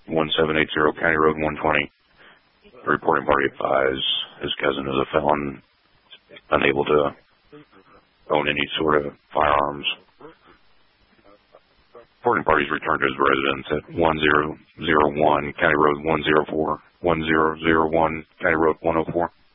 1780 County Road 120. The reporting party advised his cousin is a felon, unable to own any sort of firearms. Reporting parties returned to his residence at 1001 County Road 104, 1001 County Road 104.